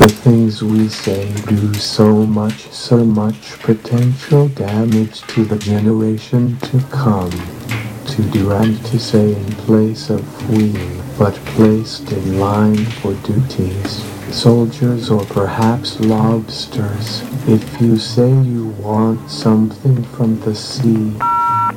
The things we say do so much potential damage to the generation to come. To do and to say in place of we, but placed in line for duties. Soldiers or perhaps lobsters. If you say you want something from the sea,